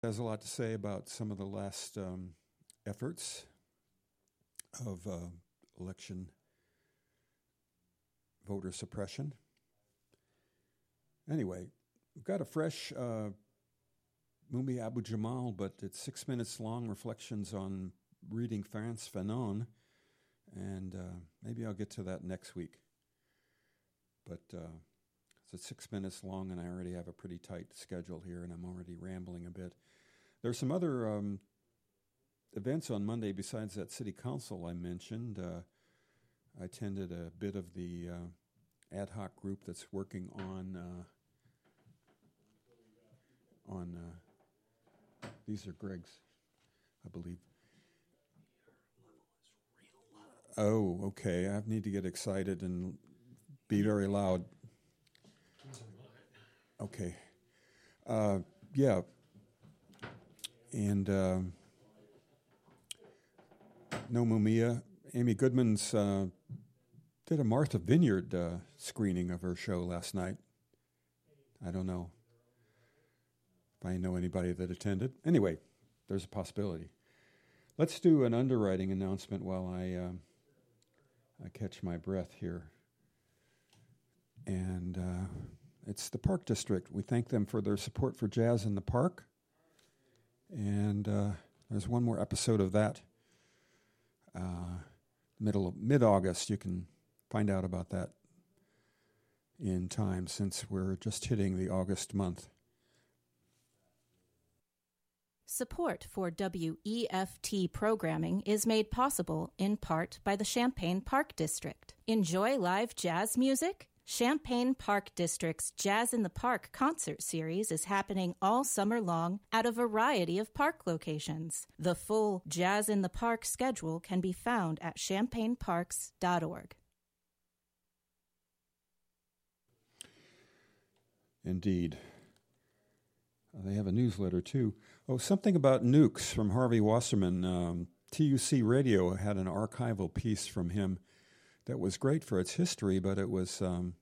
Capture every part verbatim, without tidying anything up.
Has a lot to say about some of the last um, efforts of uh, election voter suppression. Anyway, we've got a fresh uh, Mumia Abu-Jamal, but it's six minutes long, reflections on reading Frantz Fanon, and uh, maybe I'll get to that next week. But uh, it's six minutes long, and I already have a pretty tight schedule here, and I'm already rambling a bit. There's some other um, events on Monday besides that city council I mentioned. Uh, I attended a bit of the uh, ad hoc group that's working on uh, on uh, these are Greg's, I believe. Oh, okay. I need to get excited and be very loud. Okay. Uh, yeah. And uh, No Mumia. Amy Goodman's uh, did a Martha Vineyard uh, screening of her show last night. I don't know if I know anybody that attended. Anyway, there's a possibility. Let's do an underwriting announcement while I uh, I catch my breath here. And uh, it's the Park District. We thank them for their support for Jazz in the Park. And uh, there's one more episode of that. Uh, middle of mid-August, you can find out about that in time since we're just hitting the August month. Support for W E F T programming is made possible in part by the Champaign Park District. Enjoy live jazz music? Champaign Park District's Jazz in the Park concert series is happening all summer long at a variety of park locations. The full Jazz in the Park schedule can be found at champaign parks dot org. Indeed. Uh, they have a newsletter, too. Oh, something about nukes from Harvey Wasserman. Um, T U C Radio had an archival piece from him that was great for its history, but it was um,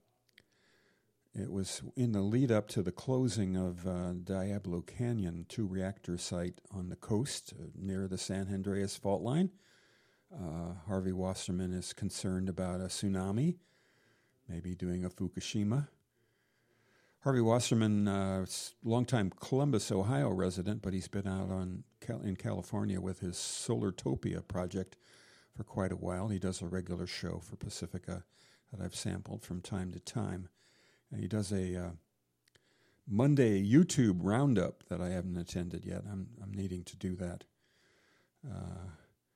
it was in the lead up to the closing of uh, Diablo Canyon, two reactor site on the coast uh, near the San Andreas fault line. Uh, Harvey Wasserman is concerned about a tsunami, maybe doing a Fukushima. Harvey Wasserman, uh, longtime Columbus, Ohio resident, but he's been out on Cal- in California with his Solartopia project for quite a while. He does a regular show for Pacifica that I've sampled from time to time. And he does a uh, Monday YouTube roundup that I haven't attended yet. I'm I'm needing to do that. Uh,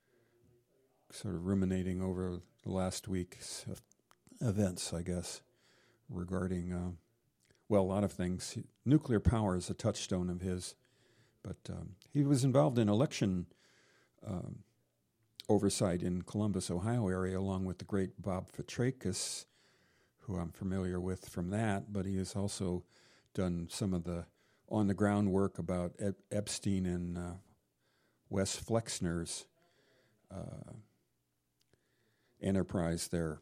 sort of ruminating over the last week's events, I guess, regarding, uh, well, a lot of things. Nuclear power is a touchstone of his, but um, he was involved in election um, oversight in Columbus, Ohio area, along with the great Bob Fitrakis, who I'm familiar with from that, but he has also done some of the on-the-ground work about Ep- Epstein and uh, Wes Flexner's uh, enterprise there,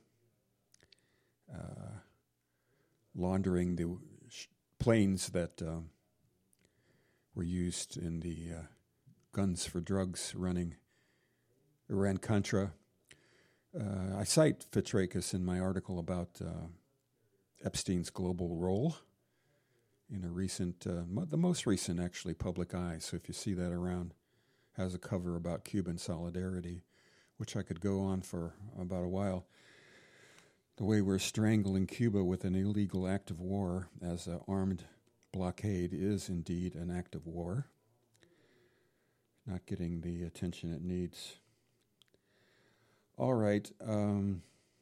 uh, laundering the sh- planes that uh, were used in the uh, guns for drugs running Iran-Contra. Uh, I cite Fitrakis in my article about uh, Epstein's global role in a recent, uh, mo- the most recent actually, Public Eye. So if you see that around, has a cover about Cuban solidarity, which I could go on for about a while. The way we're strangling Cuba with an illegal act of war as an armed blockade is indeed an act of war, not getting the attention it needs. All right. Um,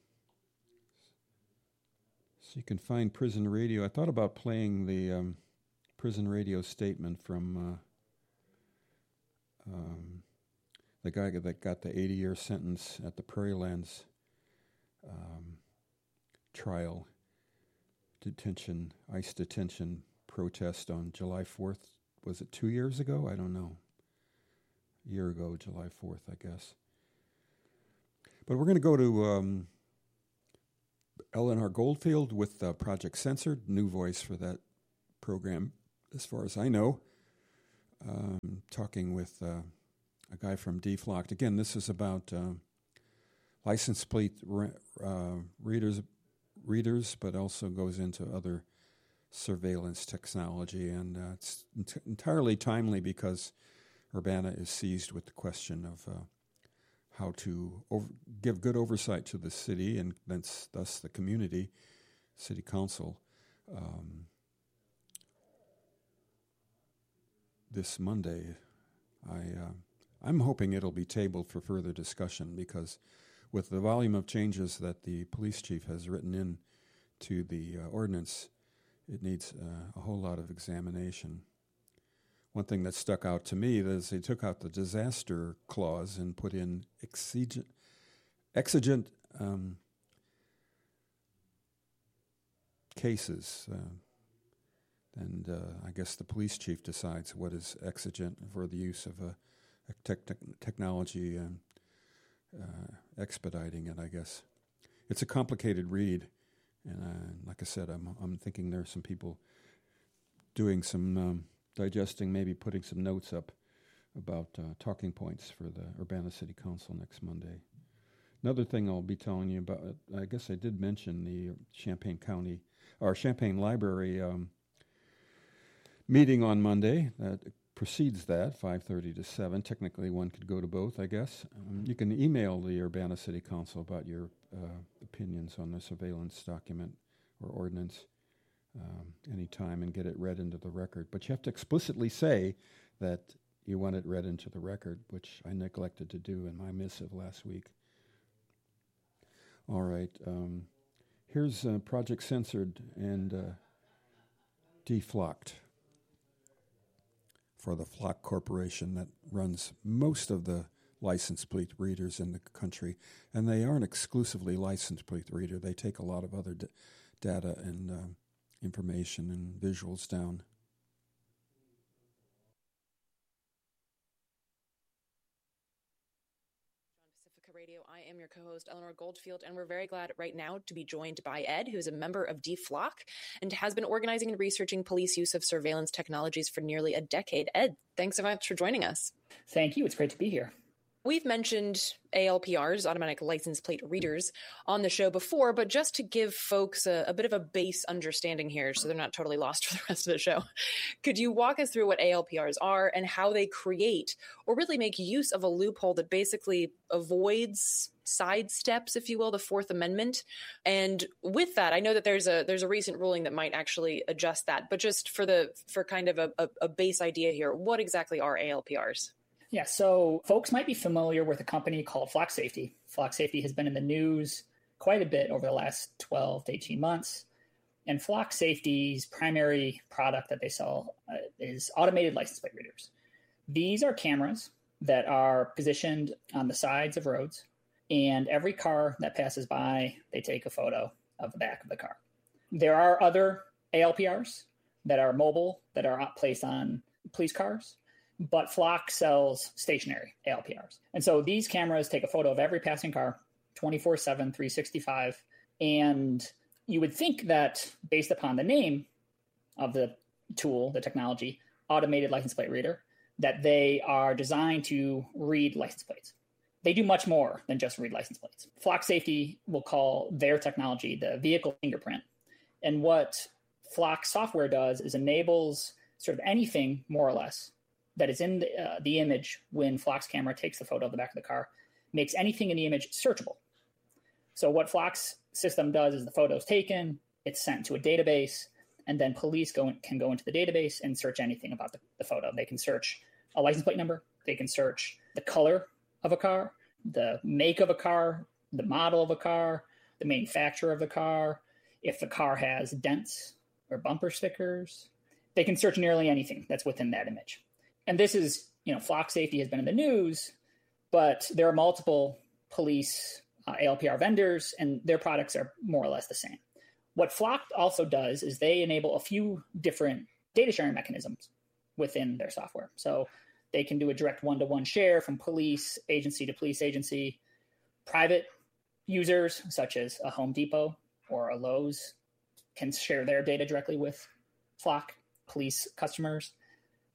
so you can find Prison Radio. I thought about playing the um, Prison Radio statement from uh, um, the guy that got the eighty-year sentence at the Prairie Lands um, trial, detention, ICE detention protest on July fourth. Was it two years ago? I don't know. A year ago, July fourth, I guess. But we're going to go to um, Eleanor Goldfield with uh, Project Censored, new voice for that program, as far as I know. um, talking with uh, a guy from DFLOCKed. Again, this is about uh, license plate re- uh, readers, readers, but also goes into other surveillance technology, and uh, it's ent- entirely timely because Urbana is seized with the question of uh, how to over- give good oversight to the city and thus, thus the community, city council. Um, this Monday, I uh, I'm hoping it'll be tabled for further discussion because with the volume of changes that the police chief has written in to the uh, ordinance, it needs uh, a whole lot of examination. One thing that stuck out to me is they took out the disaster clause and put in exigent, exigent um, cases. Uh, and uh, I guess the police chief decides what is exigent for the use of a, a tech, tech, technology and uh, expediting it, I guess. It's a complicated read. And uh, like I said, I'm I'm thinking there's some people doing some um, digesting, maybe putting some notes up about uh, talking points for the Urbana City Council next Monday. Another thing I'll be telling you about, I guess I did mention the Champaign County, or Champaign Library um, meeting on Monday. That precedes that, five thirty to seven. Technically, one could go to both, I guess. Um, you can email the Urbana City Council about your uh, opinions on the surveillance document or ordinance um, anytime and get it read into the record. But you have to explicitly say that you want it read into the record, which I neglected to do in my missive last week. All right. Um, here's uh, Project Censored and uh, DFLOCKed for the Flock Corporation that runs most of the license plate readers in the country. And they aren't exclusively license plate reader. They take a lot of other d- data and uh, information and visuals down. Pacifica Radio. I am your co-host, Eleanor Goldfield, and we're very glad right now to be joined by Ed, who is a member of DFLOCK and has been organizing and researching police use of surveillance technologies for nearly a decade. Ed, thanks so much for joining us. Thank you. It's great to be here. We've mentioned A L P Rs, automatic license plate readers, on the show before, but just to give folks a, a bit of a base understanding here so they're not totally lost for the rest of the show, could you walk us through what A L P Rs are and how they create or really make use of a loophole that basically avoids sidesteps, if you will, the Fourth Amendment? And with that, I know that there's a there's a recent ruling that might actually adjust that, but just for the for kind of a, a, a base idea here, what exactly are A L P Rs? Yeah, so folks might be familiar with a company called Flock Safety. Flock Safety has been in the news quite a bit over the last twelve to eighteen months. And Flock Safety's primary product that they sell uh, is automated license plate readers. These are cameras that are positioned on the sides of roads, and every car that passes by, they take a photo of the back of the car. There are other A L P Rs that are mobile, that are placed on police cars, but Flock sells stationary A L P Rs. And so these cameras take a photo of every passing car, twenty-four seven, three sixty-five. And you would think that based upon the name of the tool, the technology, automated license plate reader, that they are designed to read license plates. They do much more than just read license plates. Flock Safety will call their technology the vehicle fingerprint. And what Flock software does is enables sort of anything, more or less, that is in the, uh, the image when Flock's camera takes the photo of the back of the car, makes anything in the image searchable. So what Flock's system does is the photo is taken, it's sent to a database, and then police go in, can go into the database and search anything about the, the photo. They can search a license plate number, they can search the color of a car, the make of a car, the model of a car, the manufacturer of the car, if the car has dents or bumper stickers. They can search nearly anything that's within that image. And this is, you know, Flock Safety has been in the news, but there are multiple police uh, A L P R vendors, and their products are more or less the same. What Flock also does is they enable a few different data sharing mechanisms within their software. So they can do a direct one-to-one share from police agency to police agency. Private users, such as a Home Depot or a Lowe's, can share their data directly with Flock police customers.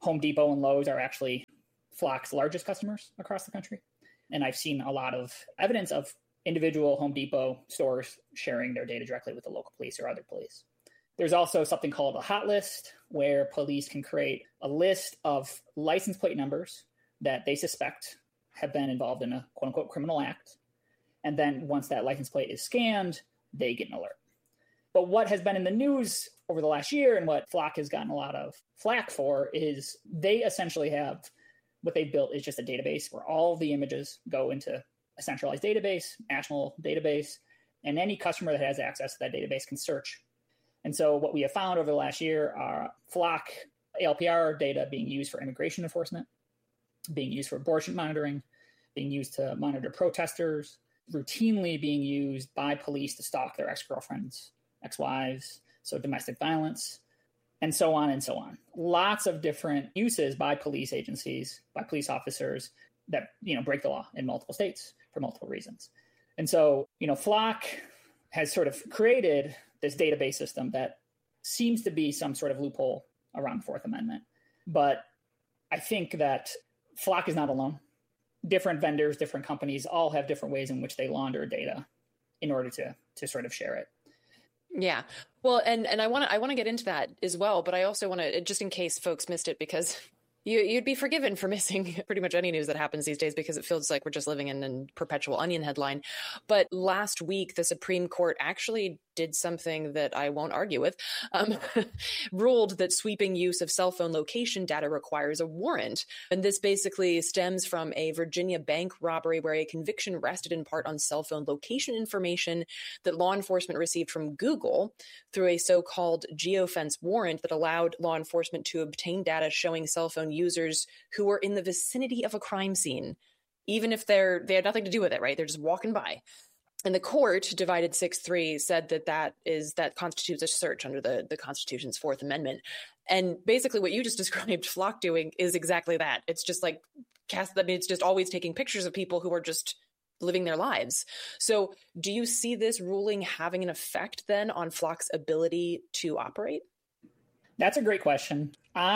Home Depot and Lowe's are actually Flock's largest customers across the country. And I've seen a lot of evidence of individual Home Depot stores sharing their data directly with the local police or other police. There's also something called a hot list, where police can create a list of license plate numbers that they suspect have been involved in a quote unquote criminal act. And then once that license plate is scanned, they get an alert. But what has been in the news over the last year and what Flock has gotten a lot of flack for is they essentially have what they've built is just a database where all of the images go into a centralized database, national database, and any customer that has access to that database can search. And so what we have found over the last year are Flock A L P R data being used for immigration enforcement, being used for abortion monitoring, being used to monitor protesters, routinely being used by police to stalk their ex-girlfriends, ex-wives, so domestic violence, and so on and so on. Lots of different uses by police agencies, by police officers that, you know, break the law in multiple states for multiple reasons. And so, you know, Flock has sort of created this database system that seems to be some sort of loophole around the Fourth Amendment. But I think that Flock is not alone. Different vendors, different companies all have different ways in which they launder data in order to to sort of share it. Yeah. Well, and, and I want to I want to get into that as well, but I also want to, just in case folks missed it, because you, you'd be forgiven for missing pretty much any news that happens these days because it feels like we're just living in a perpetual onion headline. But last week, the Supreme Court actually did something that I won't argue with, um, ruled that sweeping use of cell phone location data requires a warrant. And this basically stems from a Virginia bank robbery where a conviction rested in part on cell phone location information that law enforcement received from Google through a so-called geofence warrant that allowed law enforcement to obtain data showing cell phone users who were in the vicinity of a crime scene, even if they're they had nothing to do with it, right? They're just walking by. And the court, divided six three, said that that is that constitutes a search under the, the Constitution's Fourth Amendment. And basically what you just described Flock doing is exactly that. It's just like cast. I mean, it's just always taking pictures of people who are just living their lives. So do you see this ruling having an effect then on Flock's ability to operate? That's a great question.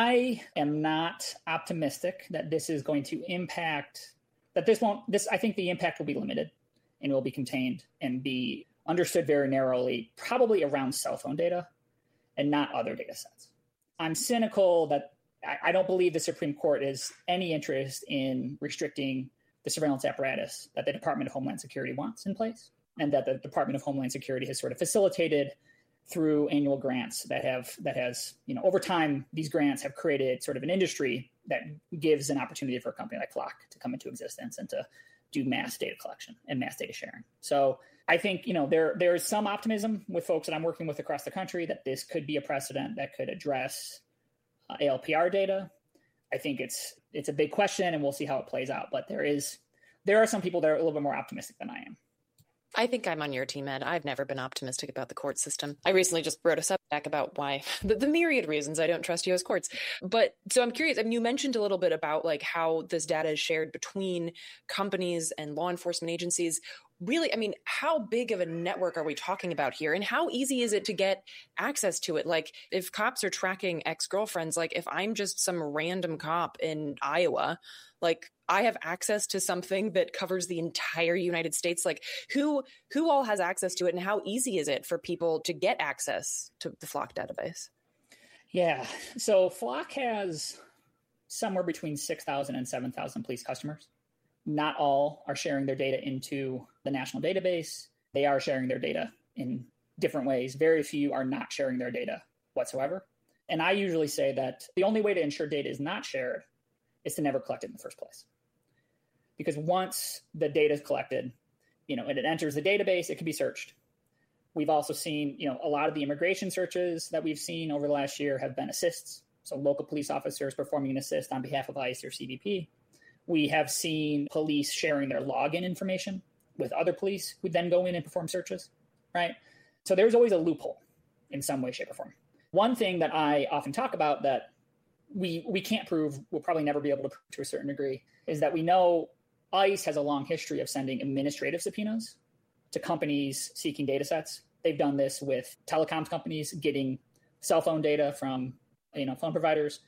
I am not optimistic that this is going to impact, that this won't, this, I think the impact will be limited and will be contained and be understood very narrowly, probably around cell phone data and not other data sets. I'm cynical that I, I don't believe the Supreme Court has any interest in restricting the surveillance apparatus that the Department of Homeland Security wants in place, and that the Department of Homeland Security has sort of facilitated through annual grants that have, that has, you know, over time, these grants have created sort of an industry that gives an opportunity for a company like Flock to come into existence and to do mass data collection and mass data sharing. So I think, you know, there there is some optimism with folks that I'm working with across the country that this could be a precedent that could address uh, A L P R data. I think it's it's a big question and we'll see how it plays out. But there is there are some people that are a little bit more optimistic than I am. I think I'm on your team, Ed. I've never been optimistic about the court system. I recently just wrote a Substack about why the, the myriad reasons I don't trust U S courts. But so I'm curious. I mean, you mentioned a little bit about like how this data is shared between companies and law enforcement agencies. Really, I mean, how big of a network are we talking about here? And how easy is it to get access to it? Like if cops are tracking ex-girlfriends, like if I'm just some random cop in Iowa, like I have access to something that covers the entire United States. Like who who all has access to it, and how easy is it for people to get access to the Flock database? Yeah, so Flock has somewhere between six thousand and seven thousand police customers. Not all are sharing their data into the national database. They are sharing their data in different ways. Very few are not sharing their data whatsoever. And I usually say that the only way to ensure data is not shared is to never collect it in the first place. Because once the data is collected, you know, and it enters the database, it can be searched. We've also seen, you know, a lot of the immigration searches that we've seen over the last year have been assists. So local police officers performing an assist on behalf of ICE or C B P. We have seen police sharing their login information with other police who then go in and perform searches, right? So there's always a loophole in some way, shape, or form. One thing that I often talk about that we we can't prove, we'll probably never be able to prove to a certain degree, is that we know ICE has a long history of sending administrative subpoenas to companies seeking data sets. They've done this with telecoms companies getting cell phone data from, you know, phone providers.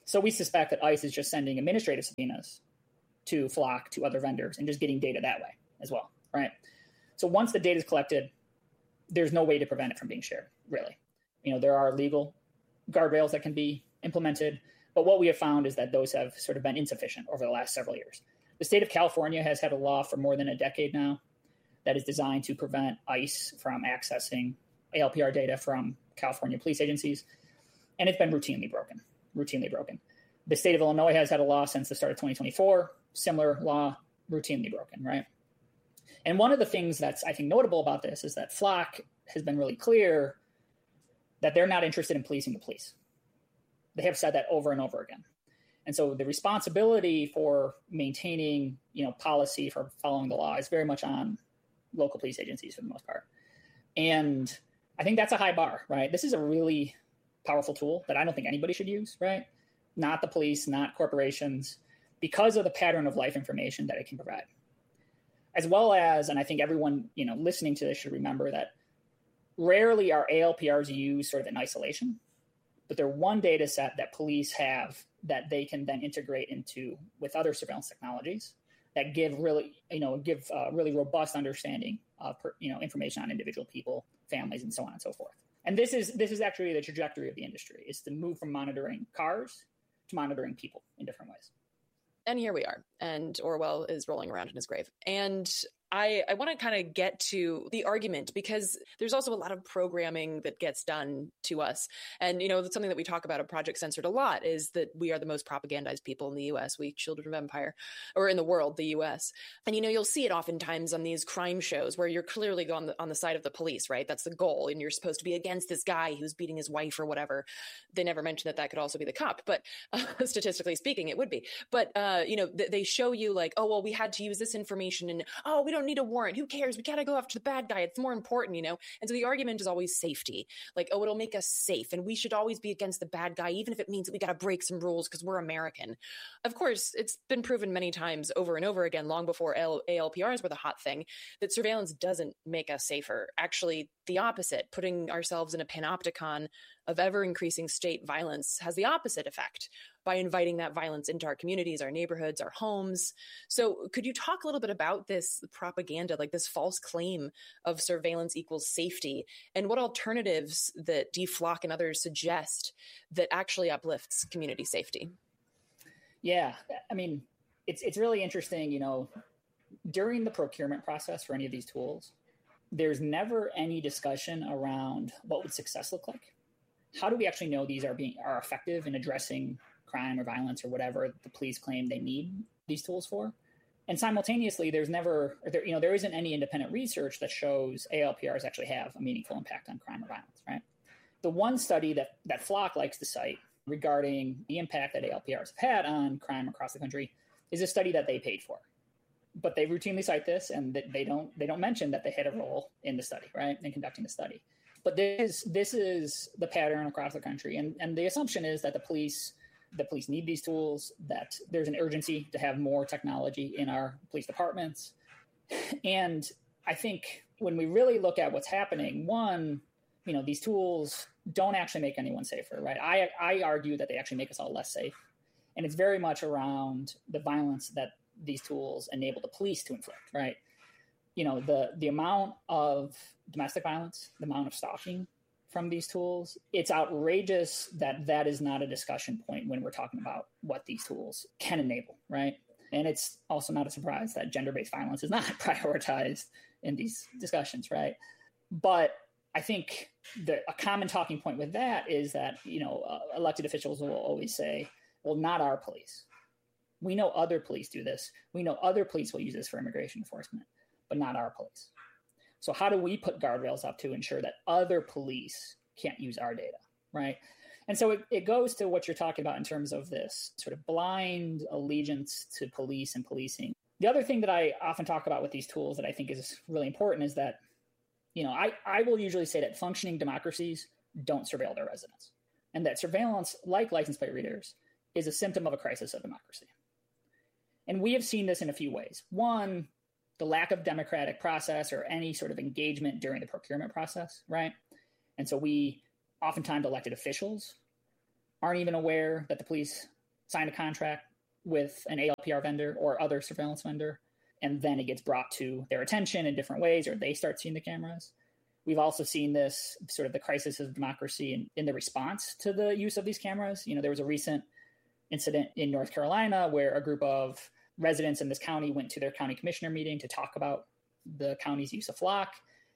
So we suspect that ICE is just sending administrative subpoenas to Flock, to other vendors, and just getting data that way as well, right? So once the data is collected, there's no way to prevent it from being shared, really. You know, there are legal guardrails that can be implemented, but what we have found is that those have sort of been insufficient over the last several years. The state of California has had a law for more than a decade now that is designed to prevent ICE from accessing A L P R data from California police agencies, and it's been routinely broken, routinely broken. The state of Illinois has had a law since the start of twenty twenty-four, similar law, routinely broken, right? And one of the things that's, I think, notable about this is that Flock has been really clear that they're not interested in policing the police. They have said that over and over again. And so the responsibility for maintaining, you know, policy, for following the law is very much on local police agencies for the most part. And I think that's a high bar, right? This is a really powerful tool that I don't think anybody should use, right? Not the police, not corporations, because of the pattern of life information that it can provide. As well as, and I think everyone, you know, listening to this should remember that rarely are A L P Rs used sort of in isolation, but they're one data set that police have that they can then integrate into with other surveillance technologies that give really, you know, give uh, really robust understanding of, per, you know, information on individual people, families, and so on and so forth. And this is this is actually the trajectory of the industry, is to move from monitoring cars to monitoring people in different ways. And here we are, and Orwell is rolling around in his grave. And I, I want to kind of get to the argument, because there's also a lot of programming that gets done to us. And, you know, that's something that we talk about at Project Censored a lot, is that we are the most propagandized people in the U S. We children of empire, or in the world, the U S. And, you know, you'll see it oftentimes on these crime shows where you're clearly on the, on the side of the police, right? That's the goal. And you're supposed to be against this guy who's beating his wife or whatever. They never mention that that could also be the cop, but uh, statistically speaking, it would be. But, uh, you know, th- they show you like, oh, well, we had to use this information, and, oh, we don't need a warrant. Who cares? We gotta go after the bad guy. It's more important, you know? And so the argument is always safety. Like, oh, it'll make us safe, and we should always be against the bad guy, even if it means that we gotta break some rules because we're American. Of course, it's been proven many times over and over again, long before A L P Rs were the hot thing, that surveillance doesn't make us safer. Actually, the opposite. Putting ourselves in a panopticon of ever-increasing state violence has the opposite effect by inviting that violence into our communities, our neighborhoods, our homes. So could you talk a little bit about this propaganda, like this false claim of surveillance equals safety, and what alternatives that D. Flock and others suggest that actually uplifts community safety? Yeah, I mean, it's it's really interesting, you know, during the procurement process for any of these tools, there's never any discussion around what would success look like. How do we actually know these are being are effective in addressing crime or violence or whatever the police claim they need these tools for? And simultaneously, there's never, or there, you know, there isn't any independent research that shows A L P Rs actually have a meaningful impact on crime or violence, right? The one study that that Flock likes to cite regarding the impact that A L P Rs have had on crime across the country is a study that they paid for. But they routinely cite this, and they don't they don't mention that they had a role in the study, right, in conducting the study. But this this is the pattern across the country, and and the assumption is that the police the police need these tools, that there's an urgency to have more technology in our police departments. And I think when we really look at what's happening, one, you know, these tools don't actually make anyone safer, right? I I argue that they actually make us all less safe, and it's very much around the violence that these tools enable the police to inflict, right? You know, the the amount of domestic violence, the amount of stalking from these tools, it's outrageous that that is not a discussion point when we're talking about what these tools can enable, right? And it's also not a surprise that gender-based violence is not prioritized in these discussions, right? But I think the, a common talking point with that is that, you know, uh, elected officials will always say, well, not our police. We know other police do this. We know other police will use this for immigration enforcement, but not our police. So how do we put guardrails up to ensure that other police can't use our data, right? And so it, it goes to what you're talking about in terms of this sort of blind allegiance to police and policing. The other thing that I often talk about with these tools that I think is really important is that, you know, I, I will usually say that functioning democracies don't surveil their residents, and that surveillance, like license plate readers, is a symptom of a crisis of democracy. And we have seen this in a few ways. One, the lack of democratic process or any sort of engagement during the procurement process, right? And so we, oftentimes elected officials, aren't even aware that the police sign a contract with an A L P R vendor or other surveillance vendor, and then it gets brought to their attention in different ways, or they start seeing the cameras. We've also seen this sort of the crisis of democracy in, in the response to the use of these cameras. You know, there was a recent incident in North Carolina where a group of residents in this county went to their county commissioner meeting to talk about the county's use of Flock.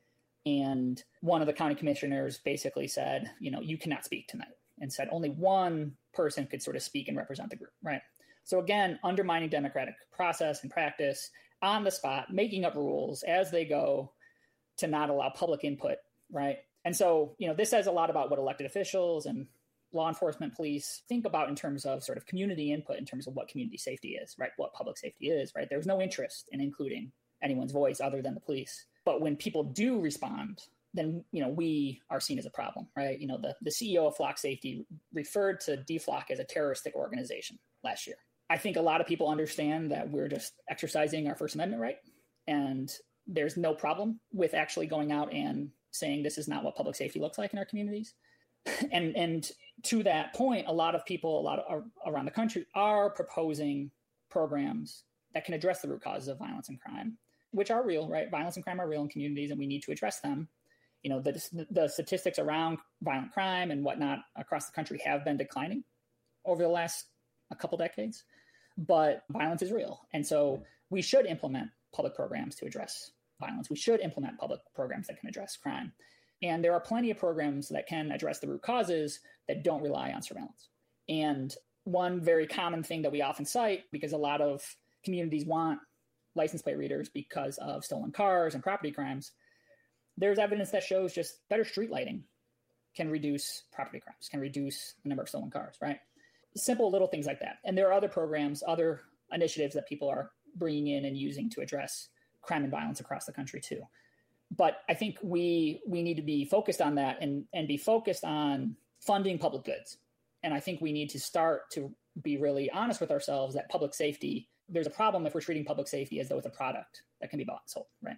And one of the county commissioners basically said, you know, you cannot speak tonight, and said only one person could sort of speak and represent the group, right? So again, undermining democratic process and practice on the spot, making up rules as they go to not allow public input, right? And so, you know, this says a lot about what elected officials and law enforcement, police think about in terms of sort of community input, in terms of what community safety is, right? What public safety is, right? There's no interest in including anyone's voice other than the police. But when people do respond, then, you know, we are seen as a problem, right? You know, the, the C E O of Flock Safety referred to D Flock as a terroristic organization last year. I think a lot of people understand that we're just exercising our First Amendment right, and there's no problem with actually going out and saying this is not what public safety looks like in our communities. And and to that point, a lot of people, a lot of, around the country are proposing programs that can address the root causes of violence and crime, which are real, right? Violence and crime are real in communities, and we need to address them. You know, the, the statistics around violent crime and whatnot across the country have been declining over the last a couple decades, but violence is real. And so we should implement public programs to address violence. We should implement public programs that can address crime. And there are plenty of programs that can address the root causes that don't rely on surveillance. And one very common thing that we often cite, because a lot of communities want license plate readers because of stolen cars and property crimes, there's evidence that shows just better street lighting can reduce property crimes, can reduce the number of stolen cars, right? Simple little things like that. And there are other programs, other initiatives that people are bringing in and using to address crime and violence across the country too. But I think we we need to be focused on that and, and be focused on funding public goods. And I think we need to start to be really honest with ourselves that public safety, there's a problem if we're treating public safety as though it's a product that can be bought and sold, right?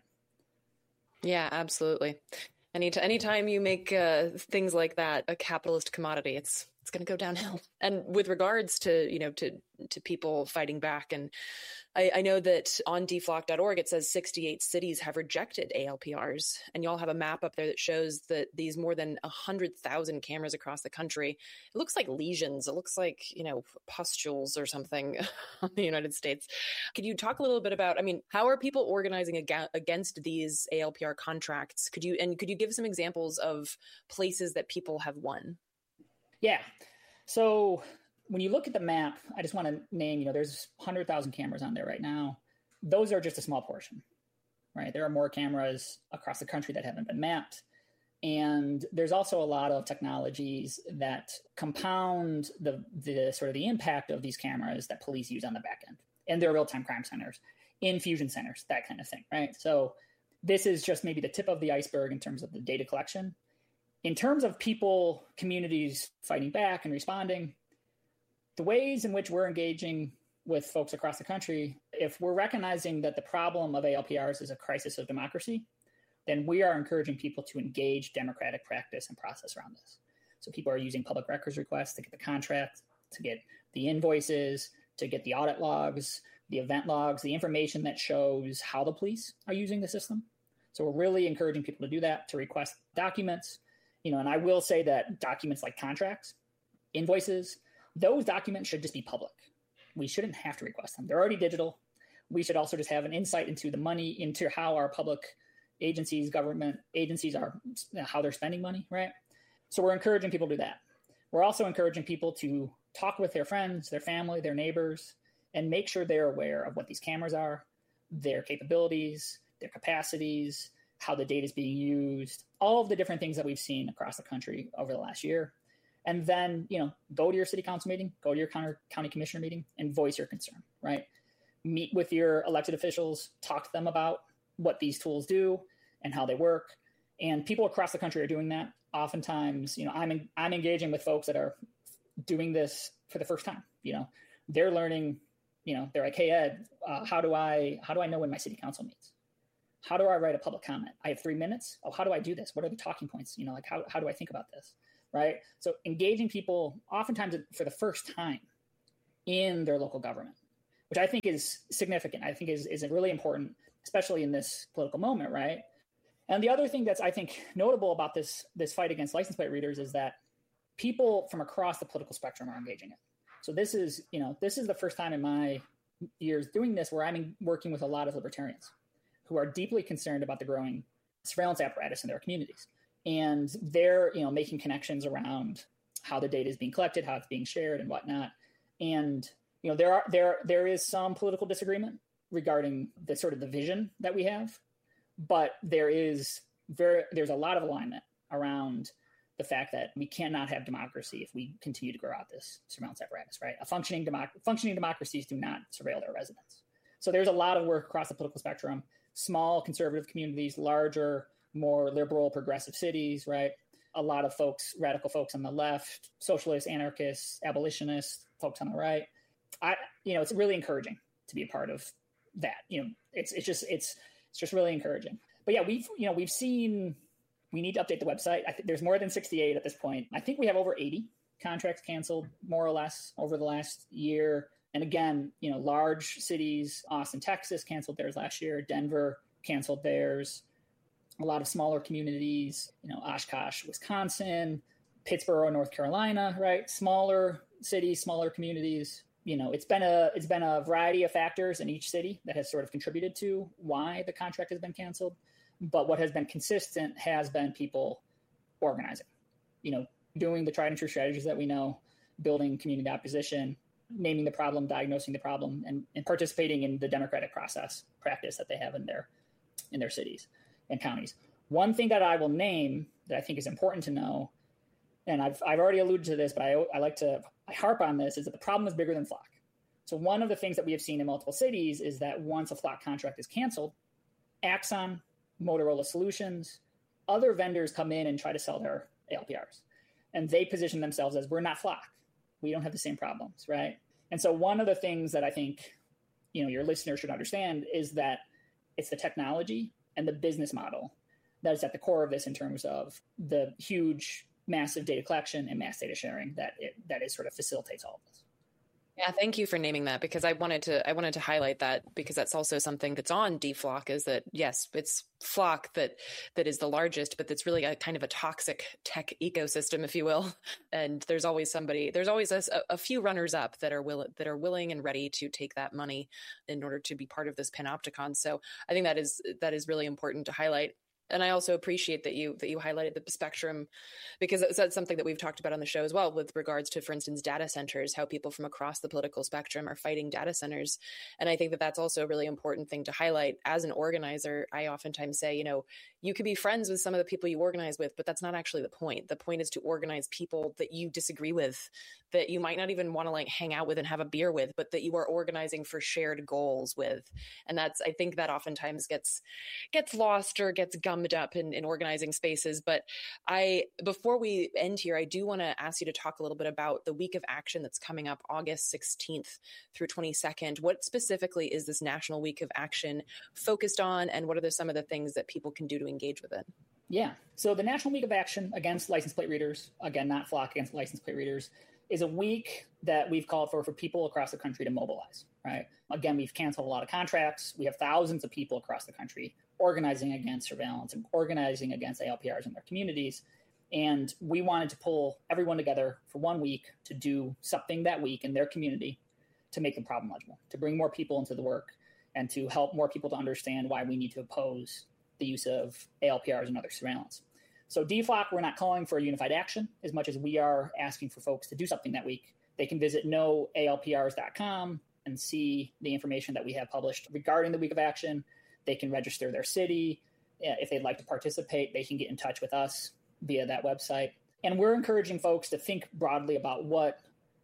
Yeah, absolutely. Any anytime you make uh, things like that a capitalist commodity, it's it's going to go downhill. And with regards to, you know, to to people fighting back, and I, I know that on d flock dot org it says sixty-eight cities have rejected A L P Rs, and y'all have a map up there that shows that these more than one hundred thousand cameras across the country, it looks like lesions. It looks like, you know, pustules or something on the United States. Could you talk a little bit about, I mean, how are people organizing ag- against these A L P R contracts? Could you, and could you give some examples of places that people have won? Yeah. So when you look at the map, I just want to name, you know, there's one hundred thousand cameras on there right now. Those are just a small portion, right? There are more cameras across the country that haven't been mapped. And there's also a lot of technologies that compound the, the sort of the impact of these cameras that police use on the back end and their real-time crime centers, infusion centers, that kind of thing, right? So this is just maybe the tip of the iceberg in terms of the data collection. In terms of people, communities fighting back and responding, the ways in which we're engaging with folks across the country, if we're recognizing that the problem of A L P Rs is a crisis of democracy, then we are encouraging people to engage democratic practice and process around this. So people are using public records requests to get the contract, to get the invoices, to get the audit logs, the event logs, the information that shows how the police are using the system. So we're really encouraging people to do that, to request documents. You know, and I will say that documents like contracts, invoices, those documents should just be public. We shouldn't have to request them. They're already digital. We should also just have an insight into the money, into how our public agencies, government agencies are, how they're spending money, right? So we're encouraging people to do that. We're also encouraging people to talk with their friends, their family, their neighbors, and make sure they're aware of what these cameras are, their capabilities, their capacities, how the data is being used, all of the different things that we've seen across the country over the last year. And then, you know, go to your city council meeting, go to your county commissioner meeting, and voice your concern, right? Meet with your elected officials, talk to them about what these tools do and how they work. And people across the country are doing that. Oftentimes, you know, I'm in, I'm engaging with folks that are doing this for the first time. You know, they're learning, you know, they're like, hey, Ed, uh, how do I how do I know when my city council meets? How do I write a public comment? I have three minutes. Oh, how do I do this? What are the talking points? You know, like how, how do I think about this? Right. So engaging people oftentimes for the first time in their local government, which I think is significant. I think is, is really important, especially in this political moment, right? And the other thing that's, I think, notable about this, this fight against license plate readers is that people from across the political spectrum are engaging it. So this is, you know, this is the first time in my years doing this where I'm working with a lot of libertarians who are deeply concerned about the growing surveillance apparatus in their communities. And they're, you know, making connections around how the data is being collected, how it's being shared and whatnot. And, you know, there are, there, there is some political disagreement regarding the sort of the vision that we have, but there is very, there's a lot of alignment around the fact that we cannot have democracy if we continue to grow out this surveillance apparatus, right? A functioning, democ- functioning democracies do not surveil their residents. So there's a lot of work across the political spectrum, small conservative communities, larger, more liberal, progressive cities, right? A lot of folks, radical folks on the left, socialists, anarchists, abolitionists, folks on the right. I, you know, it's really encouraging to be a part of that. You know, it's it's just it's it's just really encouraging. But yeah, we've you know we've seen. We need to update the website. I think there's more than sixty-eight at this point. I think we have over eighty contracts canceled, more or less, over the last year. And again, you know, large cities, Austin, Texas, canceled theirs last year. Denver canceled theirs. A lot of smaller communities, you know, Oshkosh, Wisconsin, Pittsburgh, North Carolina, right? Smaller cities, smaller communities. You know, it's been a it's been a variety of factors in each city that has sort of contributed to why the contract has been canceled. But what has been consistent has been people organizing, you know, doing the tried and true strategies that we know, building community opposition, naming the problem, diagnosing the problem, and, and participating in the democratic process practice that they have in their in their cities and counties. One thing that I will name that I think is important to know, and I've I've already alluded to this, but I, I like to I harp on this, is that the problem is bigger than Flock. So one of the things that we have seen in multiple cities is that once a Flock contract is canceled, Axon, Motorola Solutions, other vendors come in and try to sell their A L P Rs. And they position themselves as, we're not Flock. We don't have the same problems, right? And so one of the things that I think, you know, your listeners should understand is that it's the technology and the business model that is at the core of this in terms of the huge, massive data collection and mass data sharing that it, that is sort of facilitates all of this. Yeah, thank you for naming that, because I wanted to I wanted to highlight that, because that's also something that's on DFlock, is that yes, it's Flock that that is the largest, but that's really a kind of a toxic tech ecosystem, if you will. And there's always somebody, there's always a, a few runners up that are will that are willing and ready to take that money in order to be part of this panopticon. So I think that is that is really important to highlight. And I also appreciate that you that you highlighted the spectrum, because that's something that we've talked about on the show as well, with regards to, for instance, data centers, how people from across the political spectrum are fighting data centers. And I think that that's also a really important thing to highlight. As an organizer, I oftentimes say, you know, you could be friends with some of the people you organize with, but that's not actually the point. The point is to organize people that you disagree with, that you might not even want to like hang out with and have a beer with, but that you are organizing for shared goals with. And that's, I think that oftentimes gets gets lost or gets gummed up in, in organizing spaces. But I, before we end here, I do want to ask you to talk a little bit about the week of action that's coming up August sixteenth through twenty-second. What specifically is this National Week of Action focused on, and what are the, some of the things that people can do to engage with it? Yeah. So the National Week of Action against license plate readers, again, not Flock, against license plate readers, is a week that we've called for for people across the country to mobilize, right? Again, we've canceled a lot of contracts. We have thousands of people across the country organizing against surveillance and organizing against A L P Rs in their communities. And we wanted to pull everyone together for one week to do something that week in their community to make the problem legible, to bring more people into the work, and to help more people to understand why we need to oppose the use of A L P Rs and other surveillance. So DFlock, we're not calling for a unified action as much as we are asking for folks to do something that week. They can visit know A L P Rs dot com and see the information that we have published regarding the week of action. They can register their city. If they'd like to participate, they can get in touch with us via that website. And we're encouraging folks to think broadly about what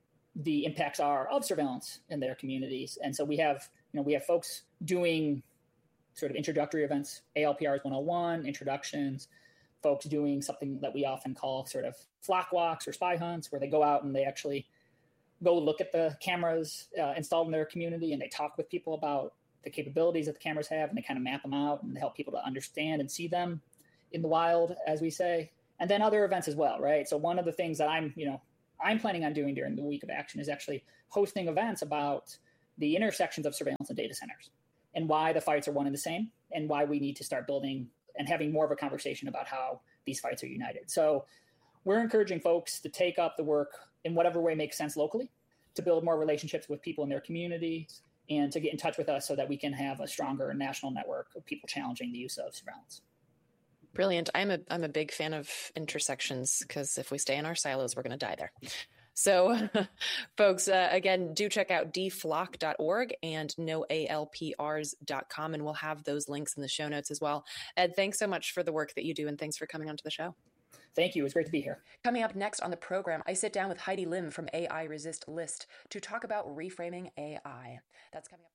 the impacts are of surveillance in their communities. And so we have, you know, we have folks doing sort of introductory events, A L P Rs one oh one, introductions, folks doing something that we often call sort of flock walks or spy hunts, where they go out and they actually go look at the cameras uh, installed in their community, and they talk with people about the capabilities that the cameras have, and they kind of map them out and help people to understand and see them in the wild, as we say. And then other events as well, right? So one of the things that I'm, you know, I'm planning on doing during the week of action is actually hosting events about the intersections of surveillance and data centers and why the fights are one and the same and why we need to start building and having more of a conversation about how these fights are united. So we're encouraging folks to take up the work in whatever way makes sense locally, to build more relationships with people in their communities, and to get in touch with us so that we can have a stronger national network of people challenging the use of surveillance. Brilliant. I'm a I'm a big fan of intersections because if we stay in our silos, we're going to die there. So, folks, uh, again, do check out d flock dot org and no a l p r s dot com, and we'll have those links in the show notes as well. Ed, thanks so much for the work that you do, and thanks for coming onto the show. Thank you. It was great to be here. Coming up next on the program, I sit down with Heidi Lim from A I Resist List to talk about reframing A I. That's coming up.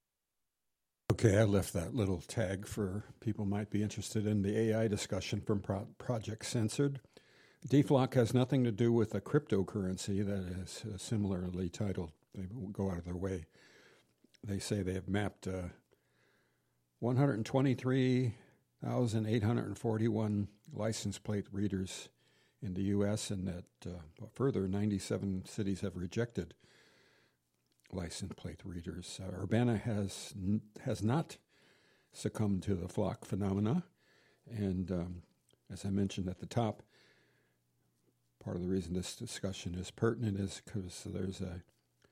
Okay, I left that little tag for people who might be interested in the A I discussion from Pro- Project Censored. D flock has nothing to do with a cryptocurrency that is uh, similarly titled. They go out of their way. They say they have mapped uh, one hundred twenty-three thousand eight hundred forty-one license plate readers in the U S, and that uh, further ninety-seven cities have rejected license plate readers. Uh, Urbana has n- has not succumbed to the flock phenomena, and um, as I mentioned at the top, part of the reason this discussion is pertinent is because there's a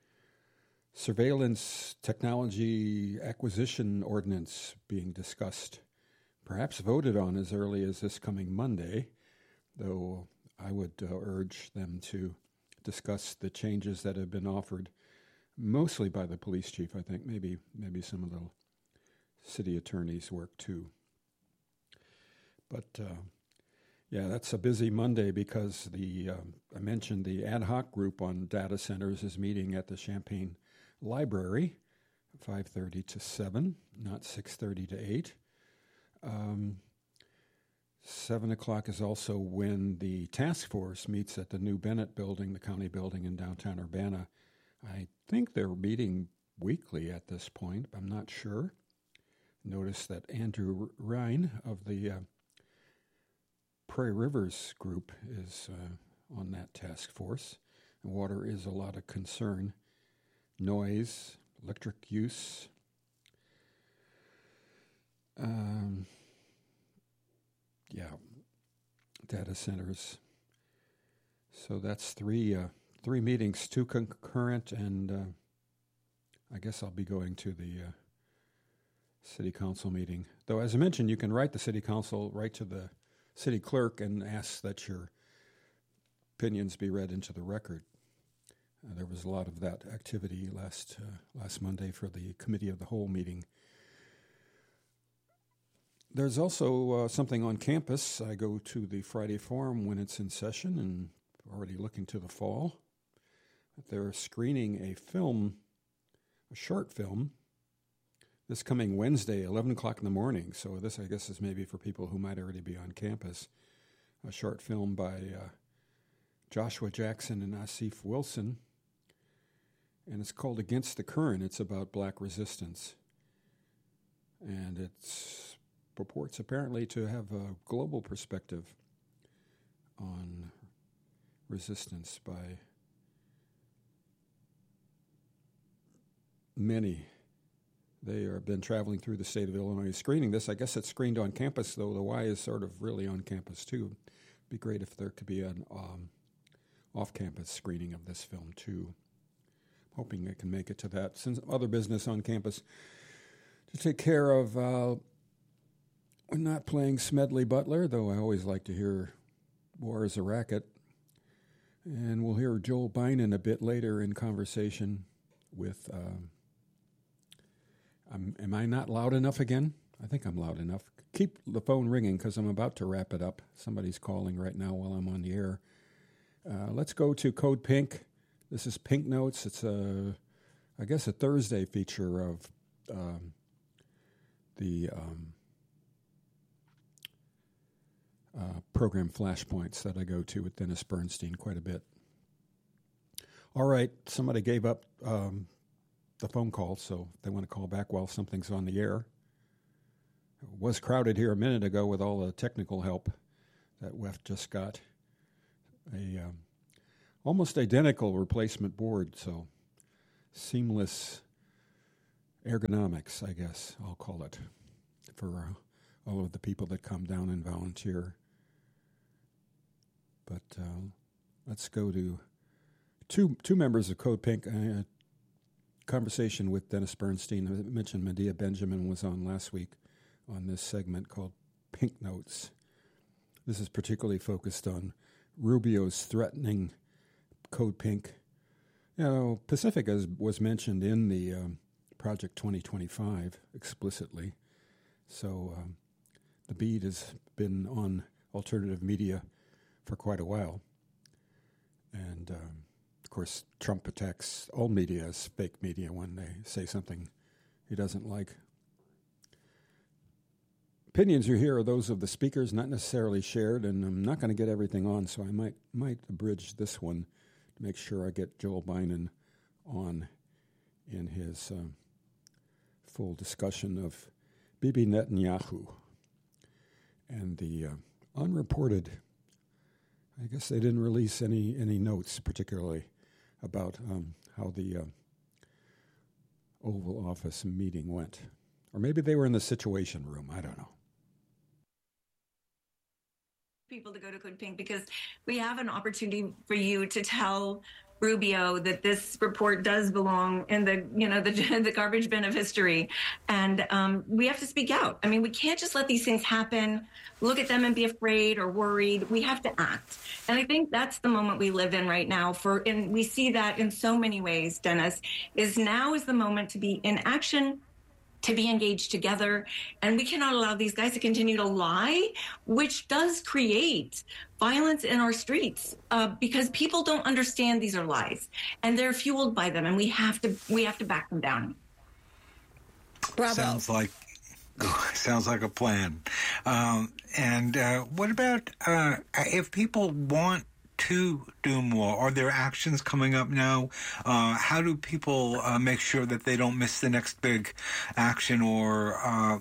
surveillance technology acquisition ordinance being discussed, perhaps voted on as early as this coming Monday, though I would uh, urge them to discuss the changes that have been offered mostly by the police chief. I think maybe maybe some of the city attorneys work too. But uh, yeah, that's a busy Monday because the uh, I mentioned the ad hoc group on data centers is meeting at the Champaign Library, five thirty to seven, not six thirty to eight. Um, seven o'clock is also when the task force meets at the new Bennett building, the county building in downtown Urbana. I think they're meeting weekly at this point. I'm not sure. Notice that Andrew Ryan of the uh, Prairie Rivers group is uh, on that task force. And water is a lot of concern. Noise, electric use. Um, yeah, data centers. So that's three uh, three meetings, two concurrent, and uh, I guess I'll be going to the uh, city council meeting. Though, as I mentioned, you can write the city council, write to the city clerk, and ask that your opinions be read into the record. Uh, there was a lot of that activity last uh, last Monday for the committee of the whole meeting. There's also uh, something on campus. I go to the Friday Forum when it's in session and already looking to the fall. They're screening a film, a short film, this coming Wednesday, eleven o'clock in the morning. So this, I guess, is maybe for people who might already be on campus. A short film by uh, Joshua Jackson and Asif Wilson. And it's called Against the Current. It's about black resistance. And it's purports apparently to have a global perspective on resistance by many. They have been traveling through the state of Illinois screening this. I guess it's screened on campus, though the Y is sort of really on campus, too. It'd be great if there could be an um, off-campus screening of this film, too. Hoping they can make it to that. Since other business on campus to take care of. Uh, we're not playing Smedley Butler, though I always like to hear War is a Racket. And we'll hear Joel Binen a bit later in conversation with... Um, I'm, am I not loud enough again? I think I'm loud enough. Keep the phone ringing because I'm about to wrap it up. Somebody's calling right now while I'm on the air. Uh, let's go to Code Pink. This is Pink Notes. It's, a, I guess, a Thursday feature of um, the um, uh, program Flashpoints that I go to with Dennis Bernstein quite a bit. All right, somebody gave up... Um, the phone call, so if they want to call back while something's on the air. It was crowded here a minute ago with all the technical help that W E F just got. A, um, almost identical replacement board, so seamless ergonomics, I guess I'll call it, for uh, all of the people that come down and volunteer. But uh, let's go to two two members of Code Pink. I had a conversation with Dennis Bernstein. I mentioned Medea Benjamin was on last week on this segment called Pink Notes. This is particularly focused on Rubio's threatening Code Pink. You know, Pacifica was mentioned in the um, Project twenty twenty-five explicitly. So um, the bead has been on alternative media for quite a while. And, um, of course, Trump attacks all media as fake media when they say something he doesn't like. Opinions you hear are those of the speakers, not necessarily shared, and I'm not going to get everything on, so I might might abridge this one to make sure I get Joel Biden on in his uh, full discussion of Bibi Netanyahu and the uh, unreported. I guess they didn't release any, any notes particularly about um, how the uh, Oval Office meeting went. Or maybe they were in the Situation Room. I don't know. People to go to Code Pink because we have an opportunity for you to tell Rubio that this report does belong in the, you know, the, the garbage bin of history. And um, we have to speak out. I mean, we can't just let these things happen, look at them and be afraid or worried. We have to act. And I think that's the moment we live in right now. For, and we see that in so many ways, Dennis, is now is the moment to be in action, to be engaged together. And we cannot allow these guys to continue to lie, which does create violence in our streets uh, because people don't understand these are lies and they're fueled by them. And we have to we have to back them down. Bravo. Sounds like sounds like a plan. Um, and uh, what about uh, if people want to do more? Are there actions coming up now? Uh, how do people uh, make sure that they don't miss the next big action or uh,